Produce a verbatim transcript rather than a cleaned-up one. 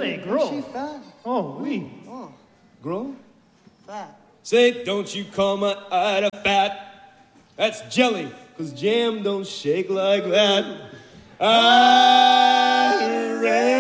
Hey, grow. She fat? Oh, oui. Oh, Grow? fat. Say, don't you call my ida fat. That's jelly, cause jam don't shake like that. I